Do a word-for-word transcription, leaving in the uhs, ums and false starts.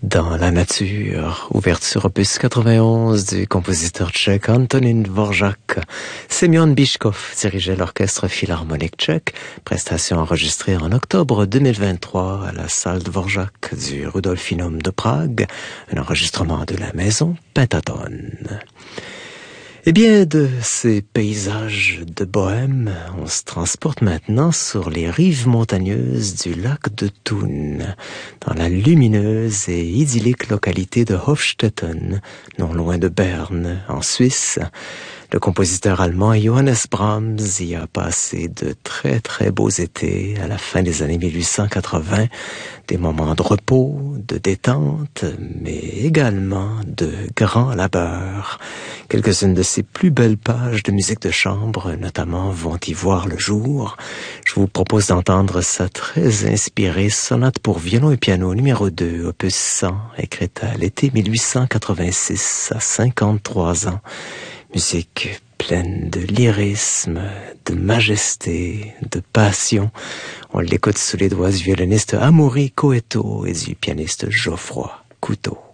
Dans la nature, ouverture opus quatre-vingt-onze du compositeur tchèque Antonín Dvořák. Semyon Bychkov dirigeait l'orchestre philharmonique tchèque, prestation enregistrée en octobre deux mille vingt-trois à la salle Dvořák du Rudolfinum de Prague, un enregistrement de la maison Pentatone. Eh bien, de ces paysages de bohème, on se transporte maintenant sur les rives montagneuses du lac de Thun, dans la lumineuse et idyllique localité de Hofstetten, non loin de Berne, en Suisse. Le compositeur allemand Johannes Brahms y a passé de très très beaux étés à la fin des années mille huit cent quatre-vingts, des moments de repos, de détente, mais également de grand labeur. Quelques-unes de ses plus belles pages de musique de chambre, notamment, vont y voir le jour. Je vous propose d'entendre sa très inspirée sonate pour violon et piano numéro deux, opus cent, écrite à l'été mille huit cent quatre-vingt-six, à cinquante-trois ans. Musique pleine de lyrisme, de majesté, de passion. On l'écoute sous les doigts du violoniste Amaury Coetto et du pianiste Geoffroy Couteau.